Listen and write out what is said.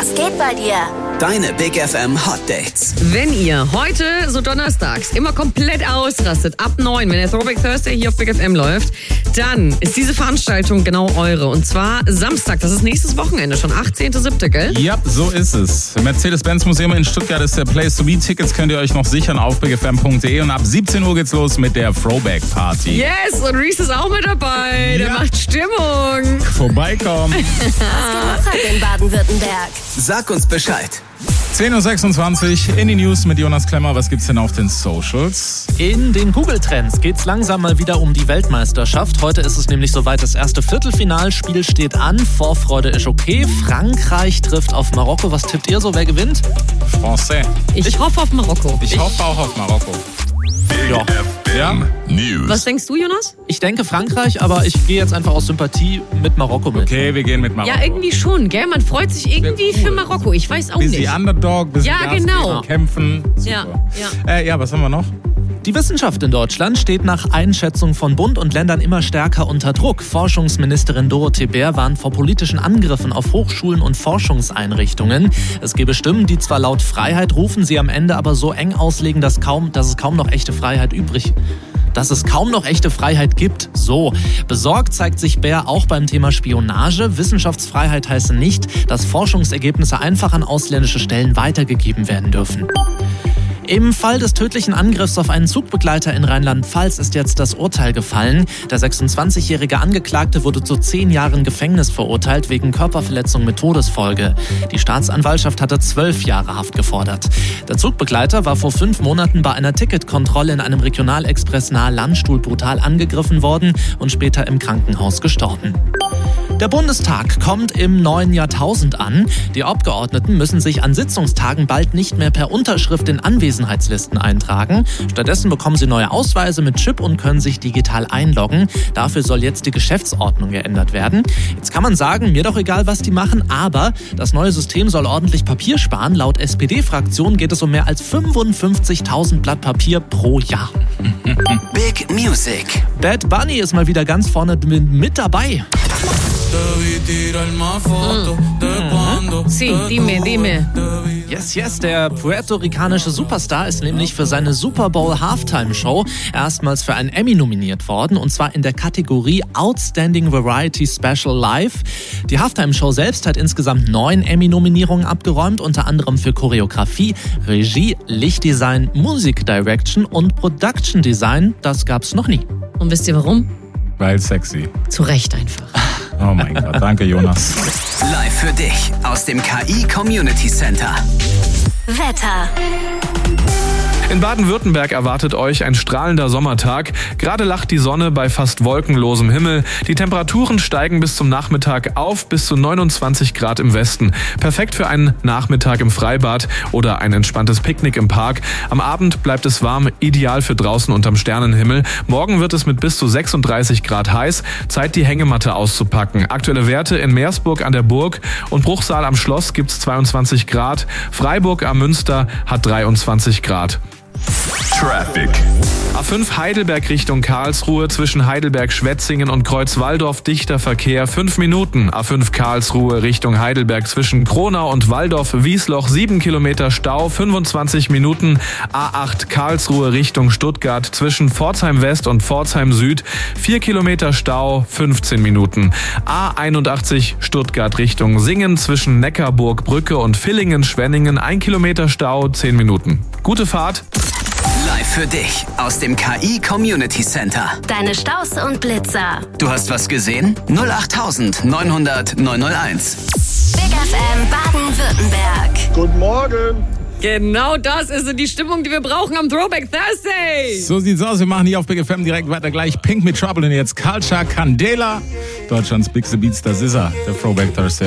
Was geht bei dir? Deine Big FM Hot Dates. Wenn ihr heute, so donnerstags, immer komplett ausrastet, ab 9, wenn der Throwback Thursday hier auf Big FM läuft, dann ist diese Veranstaltung genau eure. Und zwar Samstag, das ist nächstes Wochenende schon, 18.07., gell? Ja, so ist es. Im Mercedes-Benz-Museum in Stuttgart ist der Place to be. Tickets könnt ihr euch noch sichern auf bigfm.de und ab 17 Uhr geht's los mit der Throwback Party. Yes, und Reese ist auch mit dabei. Der macht Stimmung. Vorbeikommen. Was geht noch heute in Baden-Württemberg? Sag uns Bescheid. 10.26 Uhr in die News mit Jonas Klemmer. Was gibt's denn auf den Socials? In den Google-Trends geht's langsam mal wieder um die Weltmeisterschaft. Heute ist es nämlich soweit, das erste Viertelfinalspiel steht an. Vorfreude ist okay. Frankreich trifft auf Marokko. Was tippt ihr so, wer gewinnt? Français. Ich hoffe auf Marokko. Ich hoffe auch auf Marokko. Ja. News. Was denkst du, Jonas? Ich denke Frankreich, aber ich gehe jetzt einfach aus Sympathie mit Marokko mit. Okay, wir gehen mit Marokko. Ja, irgendwie schon, gell? Man freut sich irgendwie für Marokko. Ich weiß auch Bisschen nicht. Underdog, bisschen Ja, Gas genau. geben, kämpfen. Super. Ja. Was haben wir noch? Die Wissenschaft in Deutschland steht nach Einschätzung von Bund und Ländern immer stärker unter Druck. Forschungsministerin Dorothee Bär warnt vor politischen Angriffen auf Hochschulen und Forschungseinrichtungen. Es gebe Stimmen, die zwar laut Freiheit rufen, sie am Ende aber so eng auslegen, dass es kaum noch echte Freiheit gibt. So. Besorgt zeigt sich Bär auch beim Thema Spionage. Wissenschaftsfreiheit heiße nicht, dass Forschungsergebnisse einfach an ausländische Stellen weitergegeben werden dürfen. Im Fall des tödlichen Angriffs auf einen Zugbegleiter in Rheinland-Pfalz ist jetzt das Urteil gefallen. Der 26-jährige Angeklagte wurde zu 10 Jahren Gefängnis verurteilt wegen Körperverletzung mit Todesfolge. Die Staatsanwaltschaft hatte 12 Jahre Haft gefordert. Der Zugbegleiter war vor 5 Monaten bei einer Ticketkontrolle in einem Regionalexpress nahe Landstuhl brutal angegriffen worden und später im Krankenhaus gestorben. Der Bundestag kommt im neuen Jahrtausend an. Die Abgeordneten müssen sich an Sitzungstagen bald nicht mehr per Unterschrift in Anwesenheitslisten eintragen. Stattdessen bekommen sie neue Ausweise mit Chip und können sich digital einloggen. Dafür soll jetzt die Geschäftsordnung geändert werden. Jetzt kann man sagen, mir doch egal, was die machen, aber das neue System soll ordentlich Papier sparen. Laut SPD-Fraktion geht es um mehr als 55.000 Blatt Papier pro Jahr. Big Music. Bad Bunny ist mal wieder ganz vorne mit dabei. Sí, dime. Yes, der puerto-ricanische Superstar ist nämlich für seine Super Bowl Halftime Show erstmals für einen Emmy nominiert worden, und zwar in der Kategorie Outstanding Variety Special Live. Die Halftime Show selbst hat insgesamt 9 Emmy-Nominierungen abgeräumt, unter anderem für Choreografie, Regie, Lichtdesign, Music Direction und Production Design. Das gab's noch nie. Und wisst ihr warum? Weil sexy. Zu Recht einfach. Oh mein Gott, danke Jonas. Live für dich aus dem KI Community Center. Wetter. In Baden-Württemberg erwartet euch ein strahlender Sommertag. Gerade lacht die Sonne bei fast wolkenlosem Himmel. Die Temperaturen steigen bis zum Nachmittag auf bis zu 29 Grad im Westen. Perfekt für einen Nachmittag im Freibad oder ein entspanntes Picknick im Park. Am Abend bleibt es warm, ideal für draußen unterm Sternenhimmel. Morgen wird es mit bis zu 36 Grad heiß. Zeit, die Hängematte auszupacken. Aktuelle Werte in Meersburg an der Burg und Bruchsal am Schloss gibt's 22 Grad. Freiburg am Münster hat 23 Grad. Traffic. A5 Heidelberg Richtung Karlsruhe, zwischen Heidelberg-Schwetzingen und Kreuzwaldorf dichter Verkehr 5 Minuten. A5 Karlsruhe Richtung Heidelberg zwischen Kronau und Waldorf-Wiesloch 7 Kilometer Stau 25 Minuten. A8 Karlsruhe Richtung Stuttgart zwischen Pforzheim West und Pforzheim Süd 4 Kilometer Stau 15 Minuten. A81 Stuttgart Richtung Singen zwischen Neckarburg-Brücke und Villingen-Schwenningen 1 Kilometer Stau 10 Minuten. Gute Fahrt. Live für dich aus dem KI Community Center. Deine Staus und Blitzer. Du hast was gesehen? 08000 900 901. Big FM Baden-Württemberg. Guten Morgen. Genau das ist die Stimmung, die wir brauchen am Throwback Thursday. So sieht's aus. Wir machen hier auf Big FM direkt weiter gleich. Pink mit Trouble und jetzt Culture Candela. Deutschlands Big The Beats, das ist er. Der Throwback Thursday.